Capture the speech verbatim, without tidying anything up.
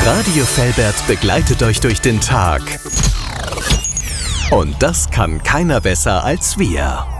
Radio Velbert begleitet euch durch den Tag. Und das kann keiner besser als wir.